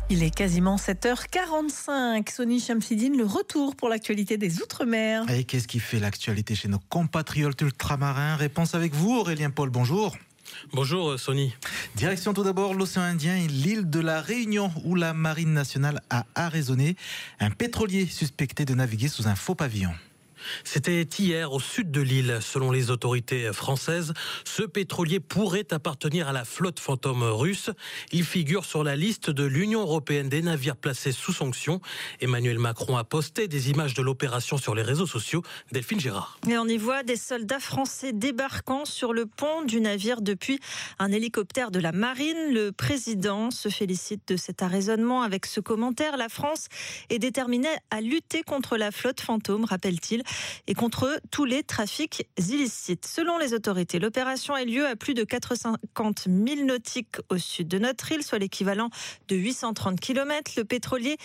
Il est quasiment 7h45. Sony Chamsidine, le retour pour l'actualité des Outre-mer. Et qu'est-ce qui fait l'actualité chez nos compatriotes ultramarins? Réponse avec vous, Aurélien Paul, bonjour. Bonjour Sony. Direction tout d'abord l'océan Indien et l'île de la Réunion où la marine nationale a arraisonné un pétrolier suspecté de naviguer sous un faux pavillon. C'était hier au sud de l'île. Selon les autorités françaises, ce pétrolier pourrait appartenir à la flotte fantôme russe. Il figure sur la liste de l'Union européenne des navires placés sous sanction. Emmanuel Macron a posté des images de l'opération sur les réseaux sociaux. Delphine Gérard. Et on y voit des soldats français débarquant sur le pont du navire depuis un hélicoptère de la marine. Le président se félicite de cet arraisonnement avec ce commentaire. La France est déterminée à lutter contre la flotte fantôme, rappelle-t-il, et contre tous les trafics illicites. Selon les autorités, l'opération a lieu à plus de 450 milles nautiques au sud de notre île, soit l'équivalent de 830 km. Le pétrolier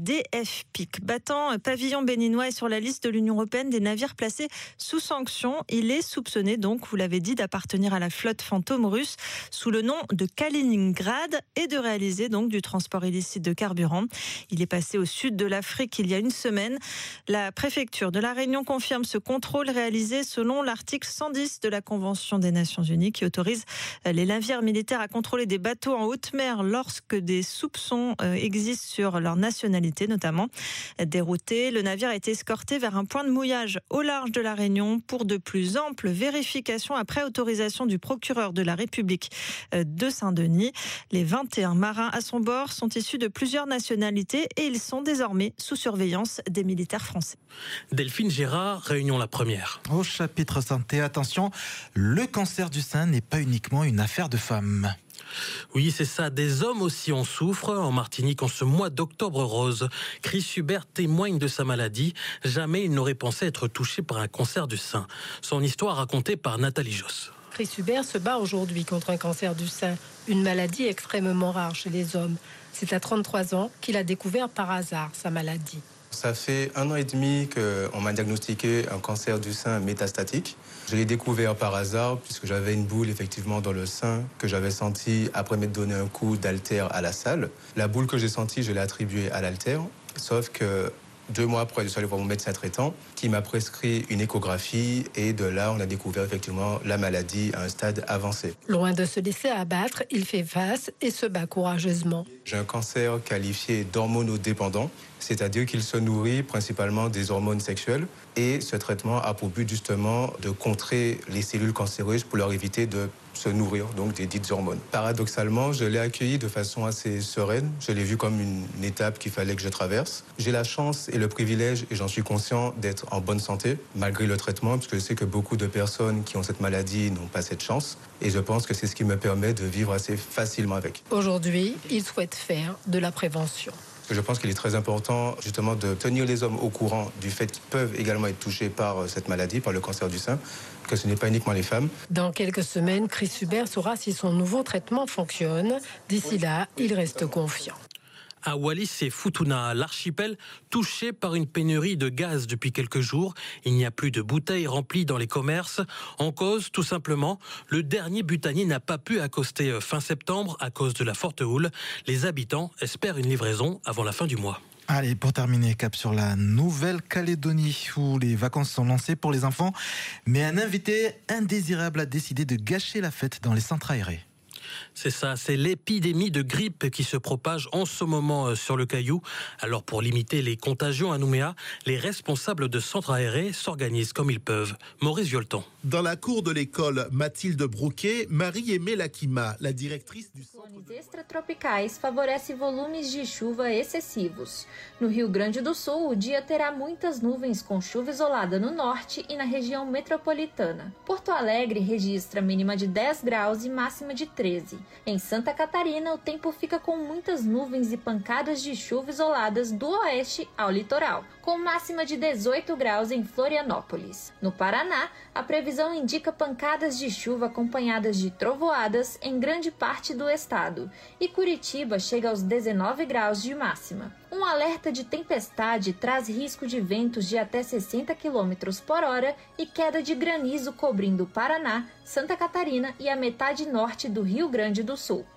DF Pic, battant pavillon béninois, est sur la liste de l'Union européenne des navires placés sous sanction. Il est soupçonné, donc, vous l'avez dit, d'appartenir à la flotte fantôme russe sous le nom de Kaliningrad et de réaliser donc du transport illicite de carburant. Il est passé au sud de l'Afrique il y a une semaine. La préfecture de la Réunion confirme ce contrôle réalisé selon l'article 110 de la Convention des Nations Unies qui autorise les navires militaires à contrôler des bateaux en haute mer lorsque des soupçons existent sur leur nationalité notamment. Dérouté, le navire a été escorté vers un point de mouillage au large de la Réunion pour de plus amples vérifications après autorisation du procureur de la République de Saint-Denis. Les 21 marins à son bord sont issus de plusieurs nationalités et ils sont désormais sous surveillance des militaires français. Delphine Gérard, Réunion la première. Au chapitre santé, attention, le cancer du sein n'est pas uniquement une affaire de femmes. Oui, c'est ça. Des hommes aussi en souffrent. En Martinique, en ce mois d'octobre rose, Chris Hubert témoigne de sa maladie. Jamais il n'aurait pensé être touché par un cancer du sein. Son histoire racontée par Nathalie Josse. Chris Hubert se bat aujourd'hui contre un cancer du sein, une maladie extrêmement rare chez les hommes. C'est à 33 ans qu'il a découvert par hasard sa maladie. Ça fait 1 an et demi qu'on m'a diagnostiqué un cancer du sein métastatique. Je l'ai découvert par hasard puisque j'avais une boule effectivement dans le sein que j'avais sentie après m'être donné un coup d'haltère à la salle. La boule que j'ai sentie, je l'ai attribuée à l'haltère, sauf que 2 mois après, je suis allé voir mon médecin traitant qui m'a prescrit une échographie et de là, on a découvert effectivement la maladie à un stade avancé. Loin de se laisser abattre, il fait face et se bat courageusement. J'ai un cancer qualifié d'hormonodépendant, c'est-à-dire qu'il se nourrit principalement des hormones sexuelles et ce traitement a pour but justement de contrer les cellules cancéreuses pour leur éviter de se nourrir donc des dites hormones. Paradoxalement, je l'ai accueilli de façon assez sereine. Je l'ai vu comme une étape qu'il fallait que je traverse. J'ai la chance et le privilège, et j'en suis conscient, d'être en bonne santé malgré le traitement, parce que je sais que beaucoup de personnes qui ont cette maladie n'ont pas cette chance. Et je pense que c'est ce qui me permet de vivre assez facilement avec. Aujourd'hui, il souhaite faire de la prévention. Je pense qu'il est très important justement de tenir les hommes au courant du fait qu'ils peuvent également être touchés par cette maladie, par le cancer du sein, que ce n'est pas uniquement les femmes. Dans quelques semaines, Chris Hubert saura si son nouveau traitement fonctionne. D'ici là, il reste confiant. À Wallis et Futuna, l'archipel touché par une pénurie de gaz depuis quelques jours. Il n'y a plus de bouteilles remplies dans les commerces. En cause, tout simplement, le dernier butanier n'a pas pu accoster fin septembre à cause de la forte houle. Les habitants espèrent une livraison avant la fin du mois. Allez, pour terminer, cap sur la Nouvelle-Calédonie où les vacances sont lancées pour les enfants. Mais un invité indésirable a décidé de gâcher la fête dans les centres aérés. C'est ça, c'est l'épidémie de grippe qui se propage en ce moment sur le Caillou. Alors pour limiter les contagions à Nouméa, les responsables de centres aérés s'organisent comme ils peuvent. Maurice Violton. Dans la cour de l'école Mathilde Brouquet, Marie-Aimée Lakima, la directrice du centre... Ciclones extratropicais favorecem volumes de chuva excessivos. No Rio Grande do Sul, o dia terá muitas nuvens com chuva isolada no norte e na região metropolitana. Porto Alegre registra mínima de 10 graus e máxima de 13. Em Santa Catarina, o tempo fica com muitas nuvens e pancadas de chuva isoladas do oeste ao litoral, com máxima de 18 graus em Florianópolis. No Paraná, a previsão indica pancadas de chuva acompanhadas de trovoadas em grande parte do estado, e Curitiba chega aos 19 graus de máxima. Um alerta de tempestade traz risco de ventos de até 60 km por hora e queda de granizo cobrindo o Paraná, Santa Catarina e a metade norte do Rio Grande do Sul.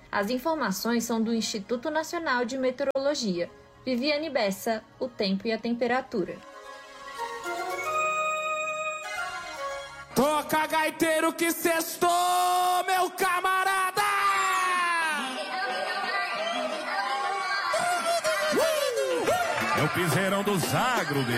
As informações são do Instituto Nacional de Meteorologia. Viviane Bessa, o tempo e a temperatura. Toca, gaiteiro, que sextou, meu camarada! É o piseirão do Zagro,